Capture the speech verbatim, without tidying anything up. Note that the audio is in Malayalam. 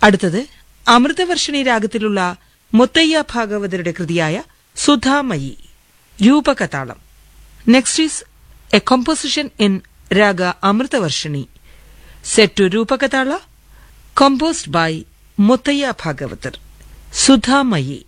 അടുത്തത് Amritavarshini രാഗത്തിലുള്ള Muthaiah ഭാഗവതരുടെ കൃതിയായ സുധാമയി രൂപകതാളം. Next is A composition in raga Amritavarshini set to Rupakatala, composed by Muttaya Bhagavatar. Sudhamayi.